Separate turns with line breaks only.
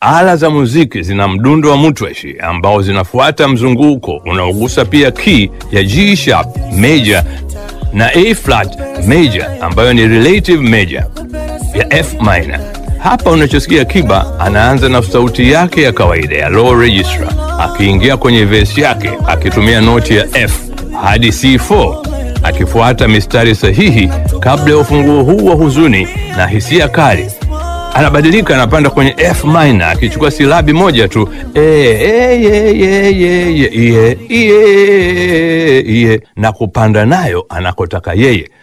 Ala za muziki zina mdundo wa mutweshi ambao zinafuata mzunguko unaogusa pia key ya G sharp major na A flat major ambayo ni relative major ya F minor. Hapa unachosikia Kiba anaanza na sauti yake ya kawaida ya low register, akiingia kwenye verse yake akitumia noti ya F hadi C4, akifuata mistari sahihi kabla ya ufunguo huu wa huzuni na hisia kali. Anabadilika, anapanda kwenye F minor akichukua silabi moja tu na kupanda nayo anakotaka yeye.